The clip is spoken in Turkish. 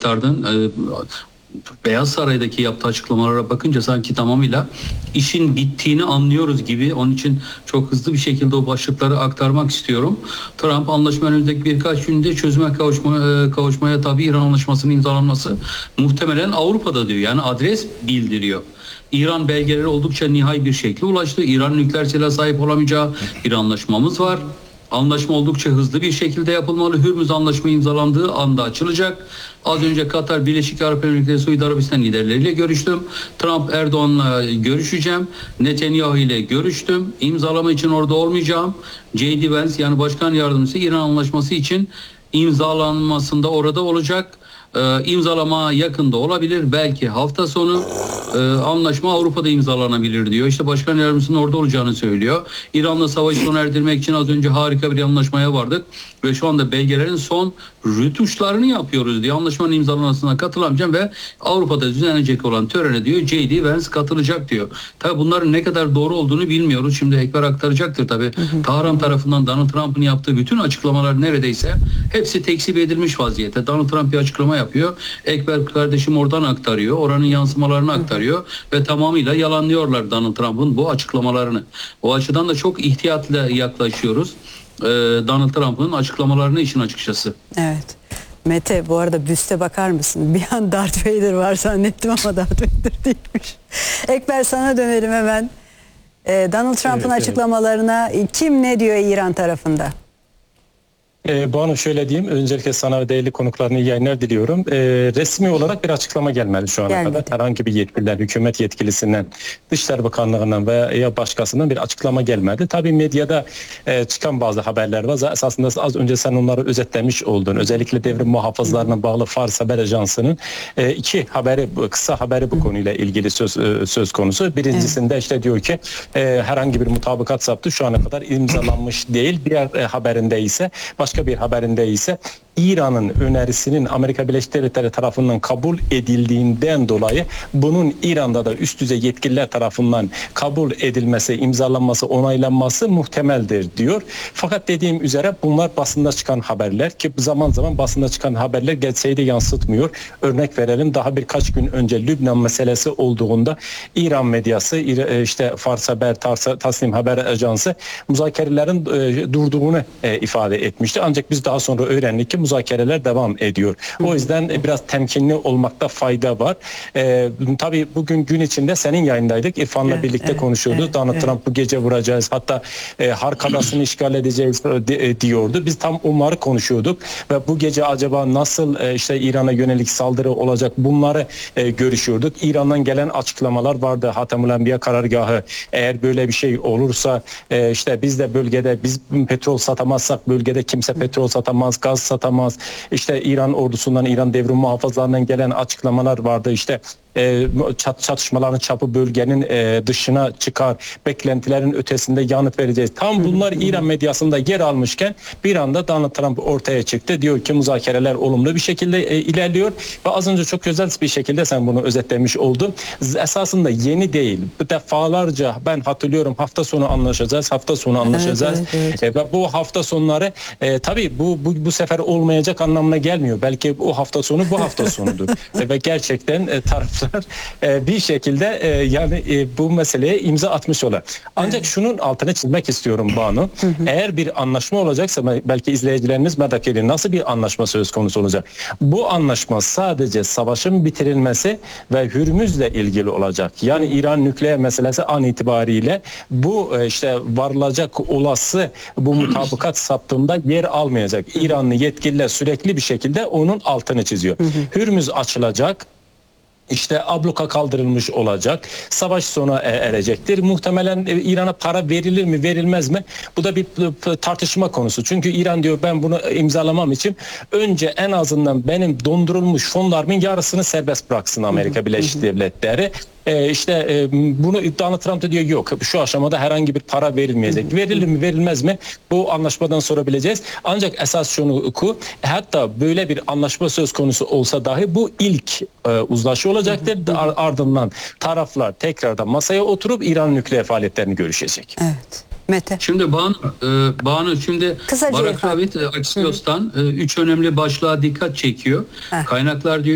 aktardın. Beyaz Saray'daki yaptığı açıklamalara bakınca sanki tamamıyla işin bittiğini anlıyoruz gibi. Onun için çok hızlı bir şekilde o başlıkları aktarmak istiyorum. Trump anlaşma önümüzdeki birkaç günde çözüme kavuşmaya tabi İran anlaşmasının imzalanması muhtemelen Avrupa'da diyor. Yani adres bildiriyor. İran belgeleri oldukça nihai bir şekle ulaştı. İran nükleer silah sahip olamayacağı bir anlaşmamız var. Anlaşma oldukça hızlı bir şekilde yapılmalı. Hürmüz Anlaşma imzalandığı anda açılacak. Az önce Katar, Birleşik Arap Emirlikleri, Suudi Arabistan liderleriyle görüştüm. Trump, Erdoğan'la görüşeceğim. Netanyahu ile görüştüm. İmzalama için orada olmayacağım. J.D. Vance yani Başkan Yardımcısı İran Anlaşması için imzalanmasında orada olacak. İmzalama yakında olabilir. Belki hafta sonu anlaşma Avrupa'da imzalanabilir diyor. İşte Başkan Yardımcısının orada olacağını söylüyor. İran'la savaşı sona erdirmek için az önce harika bir anlaşmaya vardık. Ve şu anda belgelerin son rötuşlarını yapıyoruz diyor. Anlaşmanın imzalanmasına katılamayacağım ve Avrupa'da düzenlenecek olan törene diyor J.D. Vance katılacak diyor. Tabi bunların ne kadar doğru olduğunu bilmiyoruz. Şimdi Ekber aktaracaktır tabi. Tahran tarafından Donald Trump'ın yaptığı bütün açıklamalar neredeyse hepsi tekzip edilmiş vaziyette. Donald Trump bir açıklama yapıyor. Ekber kardeşim oradan aktarıyor. Oranın yansımalarını aktarıyor ve tamamıyla yalanlıyorlar Donald Trump'ın bu açıklamalarını. O açıdan da çok ihtiyatla yaklaşıyoruz. Donald Trump'ın açıklamalarını işin açıkçası. Evet. Mete bu arada büste bakar mısın? Bir an Darth Vader var zannettim ama Darth Vader değilmiş. Ekber sana dönelim hemen. Donald Trump'ın açıklamalarına kim ne diyor İran tarafında? Banu şöyle diyeyim. Öncelikle sana ve değerli konuklarına iyi yayınlar diliyorum. Resmi olarak bir açıklama gelmedi şu ana kadar. Herhangi bir yetkiliden, hükümet yetkilisinden, Dışişleri Bakanlığı'ndan veya başkasından bir açıklama gelmedi. Tabii medyada çıkan bazı haberler var. Esasında az önce sen onları özetlemiş oldun. Özellikle devrim muhafızlarına bağlı Fars Haber Ajansı'nın iki haberi, kısa haberi bu konuyla ilgili söz konusu. Birincisinde işte diyor ki herhangi bir mutabakat saptı şu ana kadar imzalanmış değil. Diğer haberinde ise başka bir haberinde ise İran'ın önerisinin Amerika Birleşik Devletleri tarafından kabul edildiğinden dolayı bunun İran'da da üst düzey yetkililer tarafından kabul edilmesi, imzalanması, onaylanması muhtemeldir diyor. Fakat dediğim üzere bunlar basında çıkan haberler ki zaman zaman basında çıkan haberler gerçeği de yansıtmıyor. Örnek verelim, daha birkaç gün önce Lübnan meselesi olduğunda İran medyası işte Fars Haber, Tasnim Haber Ajansı müzakerelerin durduğunu ifade etmişti. Ancak biz daha sonra öğrendik ki müzakereler devam ediyor. O yüzden biraz temkinli olmakta fayda var. Tabii bugün gün içinde senin yayındaydık. İrfan'la birlikte konuşuyordu. Donald Trump bu gece vuracağız. Hatta Hark Adası'nı işgal edeceğiz diyordu. Biz tam onları konuşuyorduk ve bu gece acaba nasıl işte İran'a yönelik saldırı olacak bunları görüşüyorduk. İran'dan gelen açıklamalar vardı. Hatemül Enbiya karargahı eğer böyle bir şey olursa işte biz de bölgede biz petrol satamazsak bölgede kimse petrol satamaz, gaz satamaz. İşte İran ordusundan, İran devrim muhafızlarından gelen açıklamalar vardı. İşte çatışmaların çapı bölgenin dışına çıkar, beklentilerin ötesinde yanıt vereceğiz. Tam bunlar İran medyasında yer almışken bir anda Donald Trump ortaya çıktı. Diyor ki müzakereler olumlu bir şekilde ilerliyor ve az önce çok özel bir şekilde sen bunu özetlemiş oldun. Esasında yeni değil. Bu defalarca ben hatırlıyorum hafta sonu anlaşacağız, hafta sonu anlaşacağız. Evet. Ve bu hafta sonları tabii bu sefer olmayacak anlamına gelmiyor. Belki o hafta sonu bu hafta sonudur. Ve gerçekten taraflar bir şekilde yani bu meseleye imza atmış olar. Ancak şunun altına çizmek istiyorum Banu. Eğer bir anlaşma olacaksa belki izleyicilerimiz merak ediyor. Nasıl bir anlaşma söz konusu olacak? Bu anlaşma sadece savaşın bitirilmesi ve Hürmüz'le ilgili olacak. Yani İran nükleer meselesi an itibariyle bu işte varılacak olası bu mutabakat saptığında yer almayacak. İranlı yetkililer sürekli bir şekilde onun altını çiziyor. Hürmüz açılacak. İşte abluka kaldırılmış olacak. Savaş sona erecektir. Muhtemelen İran'a para verilir mi verilmez mi? Bu da bir tartışma konusu. Çünkü İran diyor ben bunu imzalamam için önce en azından benim dondurulmuş fonlarımın yarısını serbest bıraksın Amerika Birleşik Devletleri. İşte bunu Donald Trump da diyor yok şu aşamada herhangi bir para verilmeyecek. Verilir mi verilmez mi bu anlaşmadan sorabileceğiz. Ancak esas şunu hatta böyle bir anlaşma söz konusu olsa dahi bu ilk uzlaşı olacaktır. Ardından taraflar tekrardan masaya oturup İran nükleer faaliyetlerini görüşecek. Evet. Mete. Şimdi Banu şimdi Barak Ravid Axios'tan 3 önemli başlığa dikkat çekiyor. Kaynaklar diyor